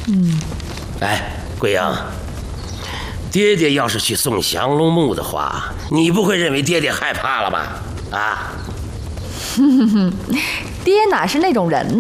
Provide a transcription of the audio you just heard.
哎，贵阳，爹爹要是去送降龙木的话，你不会认为爹爹害怕了吧？啊？ 爹哪是那种人